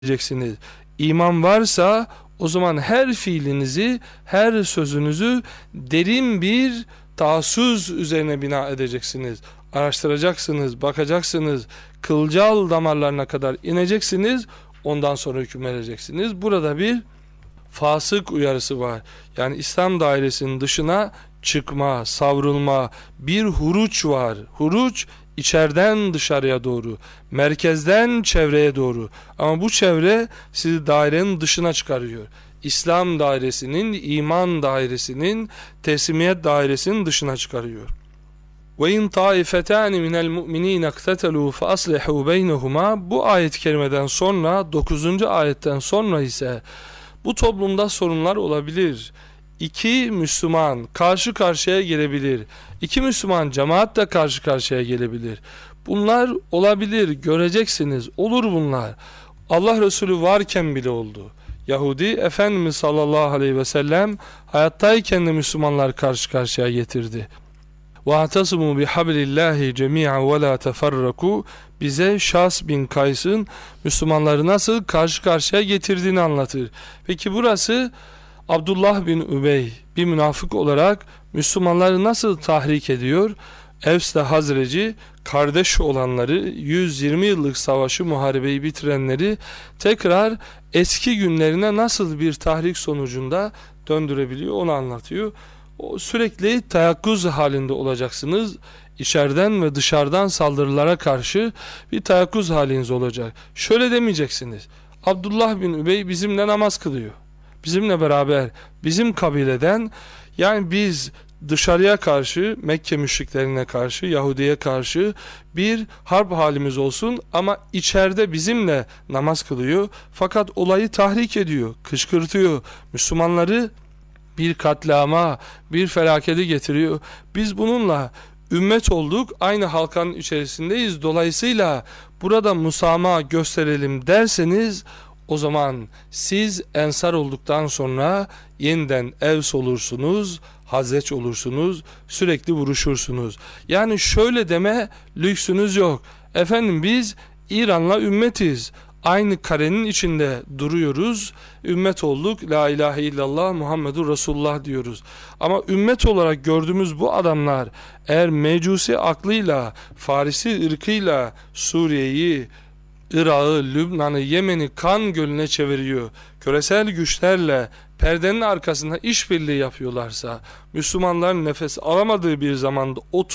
edeceksiniz. İman varsa o zaman her fiilinizi, her sözünüzü derin bir taassüz üzerine bina edeceksiniz. Araştıracaksınız, bakacaksınız, kılcal damarlarına kadar ineceksiniz, ondan sonra hüküm vereceksiniz. Burada bir fasık uyarısı var. Yani İslam dairesinin dışına çıkma, savrulma, bir huruç var. Huruç içeriden dışarıya doğru, merkezden çevreye doğru. Ama bu çevre sizi dairenin dışına çıkarıyor. İslam dairesinin, iman dairesinin, teslimiyet dairesinin dışına çıkarıyor. وَاِنْ طَائِفَتَانِ مِنَ الْمُؤْمِنِينَ اقْتَتَلُوا فَأَصْلِحُوا بَيْنَهُمَا. Bu ayet-i kerimeden sonra 9. ayetten sonra ise bu toplumda sorunlar olabilir. İki Müslüman karşı karşıya gelebilir. İki Müslüman cemaat de karşı karşıya gelebilir. Bunlar olabilir, göreceksiniz. Olur bunlar. Allah Resulü varken bile oldu. Yahudi Efendimiz sallallahu aleyhi ve sellem hayattayken de Müslümanlar karşı karşıya getirdi. وَاَعْتَصِمُوا بِحَبْلِ اللّٰهِ جَمِيعًا وَلَا تَفَرَّقُوا. Bize Şahs bin Kays'ın Müslümanları nasıl karşı karşıya getirdiğini anlatır. Peki burası Abdullah bin Übey bir münafık olarak Müslümanları nasıl tahrik ediyor? Evs ile Hazreci kardeş olanları, 120 yıllık savaşı, muharebeyi bitirenleri tekrar eski günlerine nasıl bir tahrik sonucunda döndürebiliyor, onu anlatıyor. O sürekli teyakkuz halinde olacaksınız. İçeriden ve dışarıdan saldırılara karşı bir teyakkuz haliniz olacak. Şöyle demeyeceksiniz: Abdullah bin Übey bizimle namaz kılıyor, bizimle beraber, bizim kabileden, yani biz dışarıya karşı, Mekke müşriklerine karşı, Yahudi'ye karşı bir harp halimiz olsun ama içeride bizimle namaz kılıyor, fakat olayı tahrik ediyor, kışkırtıyor, Müslümanları bir katliama, bir felaketi getiriyor. Biz bununla ümmet olduk, aynı halkanın içerisindeyiz, dolayısıyla burada musamaha gösterelim derseniz, o zaman siz ensar olduktan sonra yeniden Evs olursunuz, Hazreç olursunuz, sürekli vuruşursunuz. Yani şöyle deme lüksünüz yok. Efendim biz İran'la ümmetiz, aynı karenin içinde duruyoruz, ümmet olduk, la ilahe illallah Muhammedur Resulullah diyoruz. Ama ümmet olarak gördüğümüz bu adamlar eğer mecusi aklıyla, Farisi ırkıyla Suriye'yi, Irak'ı, Lübnan'ı, Yemen'i kan gölüne çeviriyor, küresel güçlerle perdenin arkasında işbirliği yapıyorlarsa, Müslümanların nefes alamadığı bir zamanda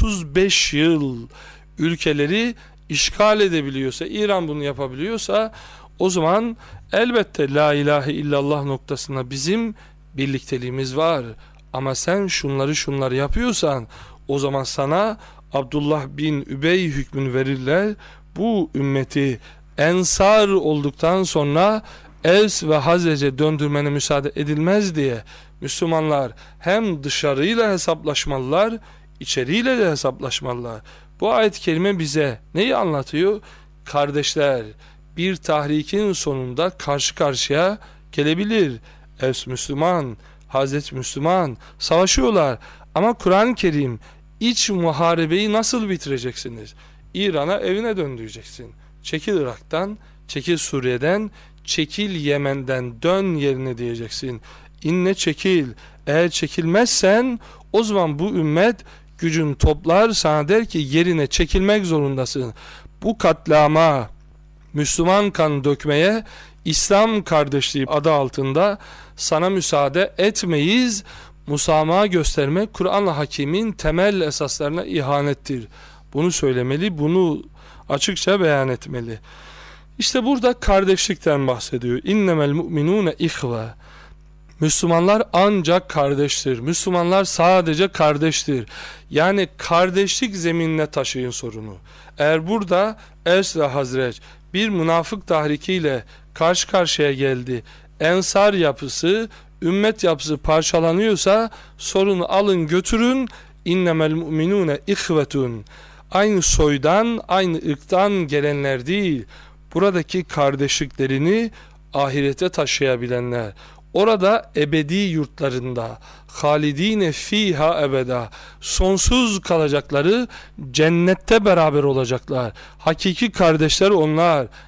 35 yıl ülkeleri işgal edebiliyorsa, İran bunu yapabiliyorsa, o zaman elbette la ilahe illallah noktasında bizim birlikteliğimiz var. Ama sen şunları yapıyorsan, o zaman sana Abdullah bin Übey hükmünü verirler. Bu ümmeti ensar olduktan sonra Evs ve Hazrec'e döndürmene müsaade edilmez diye Müslümanlar hem dışarıyla hesaplaşmalılar, içeriyle de hesaplaşmalılar. Bu ayet-i kerime bize neyi anlatıyor? Kardeşler bir tahrikin sonunda karşı karşıya gelebilir. Evs Müslüman, Hazret Müslüman, savaşıyorlar. Ama Kur'an-ı Kerim iç muharebeyi nasıl bitireceksiniz? İran'a evine döndüreceksin. Çekil Irak'tan, çekil Suriye'den, çekil Yemen'den, dön yerine diyeceksin. İnne çekil. Eğer çekilmezsen o zaman bu ümmet gücün toplar, sana der ki yerine çekilmek zorundasın. Bu katliama, Müslüman kan dökmeye, İslam kardeşliği adı altında sana müsaade etmeyiz. Musamaha göstermek Kur'an-ı Hakim'in temel esaslarına ihanettir. Bunu söylemeli, bunu açıkça beyan etmeli. İşte burada kardeşlikten bahsediyor. İnnemel mu'minûne ihve. Müslümanlar ancak kardeştir. Müslümanlar sadece kardeştir. Yani kardeşlik zeminine taşıyın sorunu. Eğer burada Evs ve Hazreç bir münafık tahrikiyle karşı karşıya geldi, ensar yapısı, ümmet yapısı parçalanıyorsa, sorunu alın götürün. İnnemel mu'minûne ihvetun. Aynı soydan, aynı ırktan gelenler değil, buradaki kardeşliklerini ahirete taşıyabilenler, orada ebedi yurtlarında, halidine fiha ebeda, sonsuz kalacakları, cennette beraber olacaklar. Hakiki kardeşler onlar.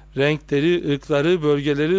renkleri, ırkları, bölgeleri